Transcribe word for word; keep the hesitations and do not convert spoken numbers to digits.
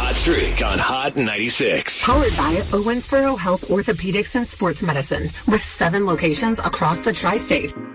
Hot Streak on Hot ninety-six. Powered by Owensboro Health Orthopedics and Sports Medicine with seven locations across the tri-state.